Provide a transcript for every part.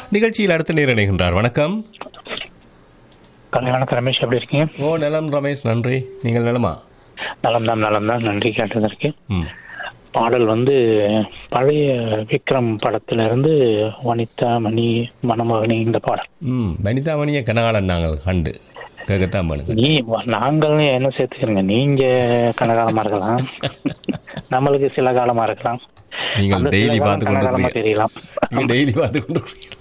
நிகழ்ச்சியில் அடுத்த நேர் இணைகின்றார். வணக்கம். வணக்கம் ரமேஷ், எப்படி இருக்கீங்க? நலம் ரமேஷ், நன்றி. நீங்கள் நலமா? நலம் தான், நன்றி கேட்டதற்கு. பாடல் பழைய விக்ரம் படத்துல இருந்து வனிதா மணி மணமகனி இந்த பாடல். வனிதா மணியை கனகாலம் நாங்கள் கண்டு கேட்கத்தான் பண்ணுங்க. நாங்கள் என்ன சேர்த்துக்கிறீங்க, நீங்க கனகாலமா இருக்கலாம், நம்மளுக்கு சில காலமா இருக்கலாம். நீங்கள் டெய்லி பார்த்து கொண்டு தெரியலாம். நீங்கள் டெய்லி பார்த்து கொண்டு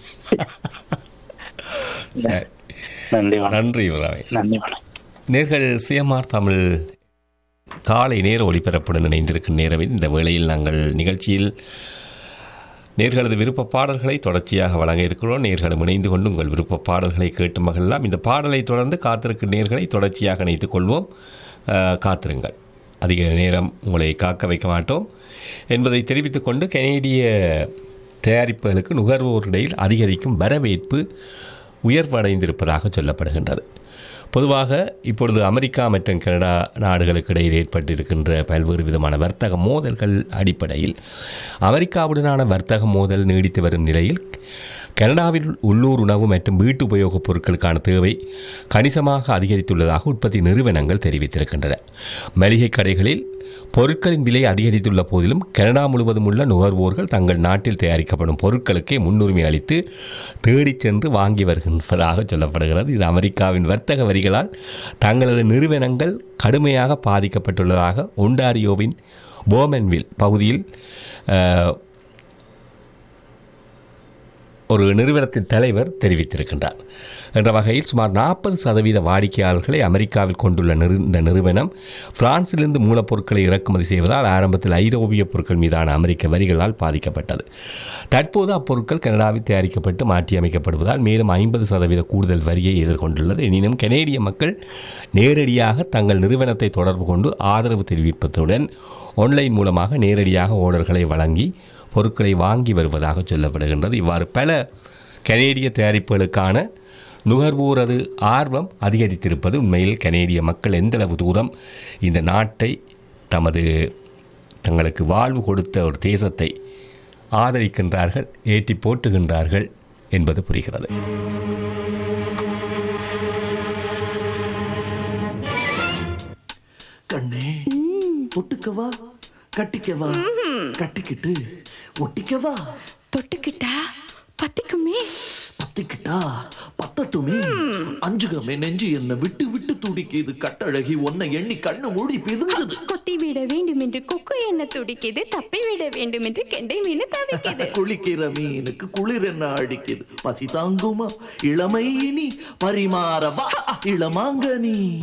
நன்றி நன்றி. நேர்கள் சிஎம்ஆர் தமிழ் காலை நேர ஒளிபரப்புடன் இணைந்திருக்கும் நேரவில் இந்த வேளையில் நாங்கள் நிகழ்ச்சியில் நேர்களது விருப்ப பாடல்களை தொடர்ச்சியாக வழங்க இருக்கிறோம். நேர்களும் இணைந்து கொண்டு உங்கள் விருப்ப பாடல்களை கேட்டு மகிழலாம். இந்த பாடலை தொடர்ந்து காத்திருக்கும் நேர்களை தொடர்ச்சியாக இணைத்துக் கொள்வோம். காத்திருங்கள், அதிக நேரம் உங்களை காக்க வைக்க மாட்டோம் என்பதை தெரிவித்துக் கொண்டு, கனேடிய தயாரிப்புகளுக்கு நுகர்வோரிடையில் அதிகரிக்கும் வரவேற்பு உயர்வடைந்திருப்பதாக சொல்லப்படுகின்றது. பொதுவாக இப்பொழுது அமெரிக்கா மற்றும் கனடா நாடுகளுக்கு இடையில் ஏற்பட்டிருக்கின்ற பல்வேறு விதமான வர்த்தக மோதல்கள் அடிப்படையில் அமெரிக்காவுடனான வர்த்தக மோதல் நீடித்து வரும் நிலையில் கனடாவில் உள்ளூர் உணவு மற்றும் வீட்டு உபயோகப் பொருட்களுக்கான தேவை கணிசமாக அதிகரித்துள்ளதாக உற்பத்தி நிறுவனங்கள் தெரிவித்திருக்கின்றன. மளிகை கடைகளில் பொருட்களின் விலை அதிகரித்துள்ள போதிலும் கனடா முழுவதும் உள்ள நுகர்வோர்கள் தங்கள் நாட்டில் தயாரிக்கப்படும் பொருட்களுக்கே முன்னுரிமை அளித்து தேடிச் சென்று வாங்கி வருகின்றதாக சொல்லப்படுகிறது. இது அமெரிக்காவின் வர்த்தக வரிகளால் தங்களது நிறுவனங்கள் கடுமையாக பாதிக்கப்பட்டுள்ளதாக ஒன்டாரியோவின் போமன்வில் பகுதியில் ஒரு நிறுவனத்தின் தலைவர் தெரிவித்திருக்கின்றார். என்ற வகையில் சுமார் 40% வாடிக்கையாளர்களை அமெரிக்காவில் கொண்டுள்ள இந்த நிறுவனம் பிரான்சிலிருந்து மூலப்பொருட்களை இறக்குமதி செய்வதால் ஆரம்பத்தில் ஐரோப்பிய பொருட்கள் மீதான அமெரிக்க வரிகளால் பாதிக்கப்பட்டது. தற்போது அப்பொருட்கள் கனடாவில் தயாரிக்கப்பட்டு மாற்றியமைக்கப்படுவதால் மேலும் 50% கூடுதல் வரியை எதிர்கொண்டுள்ளது. எனினும் கனேடிய மக்கள் நேரடியாக தங்கள் நிறுவனத்தை தொடர்பு கொண்டு ஆதரவு தெரிவிப்பதுடன் ஆன்லைன் மூலமாக நேரடியாக ஆர்டர்களை வழங்கி பொருட்களை வாங்கி வருவதாக சொல்லப்படுகின்றது. இவ்வாறு பல கனேடிய தயாரிப்புகளுக்கான நுகர்வோரது ஆர்வம் அதிகரித்திருப்பது உண்மையில் கனேடிய மக்கள் எந்தளவு தூரம் இந்த நாட்டை தங்களுக்கு வாழ்வு கொடுத்த ஒரு தேசத்தை ஆதரிக்கின்றார்கள், ஏற்றி போட்டுகின்றார்கள் என்பது புரிகிறது. கண்ணே ஒட்டுக்கவா கட்டிக்கவா, கட்டிக்கிட்டு ஒட்டிக்கவா, தொட்டுக்கிட்டா பத்திக்குமே, பத்திக்கிட்டா பத்தட்டுமே, அஞ்சுகமே நெஞ்சு என்ன விட்டு விட்டு துடிக்குது, கட்டழகி உன்னை எண்ணி கண்ணு மூடி பிதுங்குது. கொத்தி விட வேண்டும் என்று கொக்கு என்ன துடிக்குது, தப்பி விட வேண்டும் என்று கெண்டை மீன் தவிக்குது. குளிக்கிற மீனுக்கு குளிர் என்ன அடிக்குது, பசி தாங்குமா இளமை இனி பரிமாறவா இளமாங்கனி.